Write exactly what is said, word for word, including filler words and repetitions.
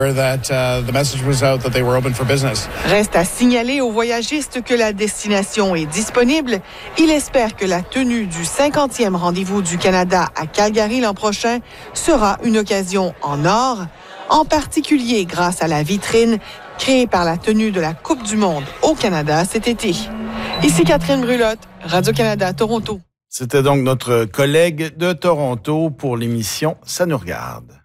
That, uh, the message was out that they were open for business. Reste à signaler aux voyagistes que la destination est disponible. Il espère que la tenue du cinquantième rendez-vous du Canada à Calgary l'an prochain sera une occasion en or, en particulier grâce à la vitrine créée par la tenue de la Coupe du monde au Canada cet été. Ici Catherine Brulotte, Radio-Canada, Toronto. C'était donc notre collègue de Toronto pour l'émission Ça nous regarde.